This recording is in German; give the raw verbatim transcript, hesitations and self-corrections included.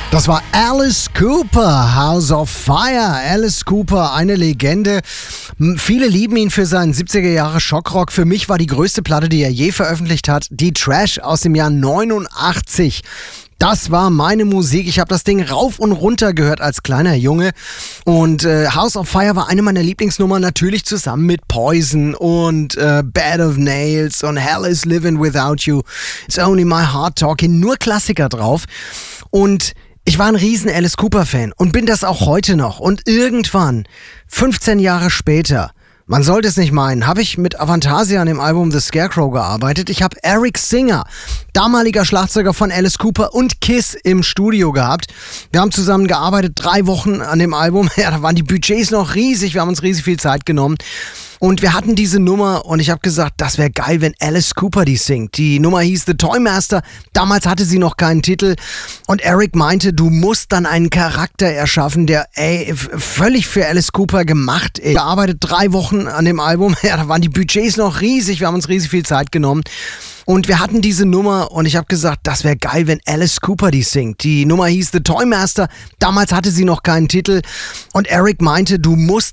Das war Alice Cooper, House of Fire. Alice Cooper, eine Legende. Viele lieben ihn für seinen siebziger Jahre Schockrock. Für mich war die größte Platte, die er je veröffentlicht hat, die Trash aus dem Jahr neunundachtzig. Das war meine Musik. Ich habe das Ding rauf und runter gehört als kleiner Junge. Und äh, House of Fire war eine meiner Lieblingsnummern, natürlich zusammen mit Poison und äh, Bed of Nails und Hell is Living Without You. It's Only My Heart Talking. Nur Klassiker drauf. Und ich war ein riesen Alice Cooper-Fan und bin das auch heute noch. Und irgendwann, fünfzehn Jahre später, man sollte es nicht meinen, habe ich mit Avantasia an dem Album The Scarecrow gearbeitet. Ich habe Eric Singer, damaliger Schlagzeuger von Alice Cooper und Kiss, im Studio gehabt. Wir haben zusammen gearbeitet, drei Wochen an dem Album. Ja, da waren die Budgets noch riesig, wir haben uns riesig viel Zeit genommen. Und wir hatten diese Nummer und ich habe gesagt, das wäre geil, wenn Alice Cooper die singt. Die Nummer hieß The Toymaster. Damals hatte sie noch keinen Titel. Und Eric meinte, du musst dann einen Charakter erschaffen, der ey, völlig für Alice Cooper gemacht ist. Wir arbeitet drei Wochen an dem Album. Ja, da waren die Budgets noch riesig. Wir haben uns riesig viel Zeit genommen. Und wir hatten diese Nummer und ich habe gesagt, das wäre geil, wenn Alice Cooper die singt. Die Nummer hieß The Toymaster. Damals hatte sie noch keinen Titel. Und Eric meinte, du musst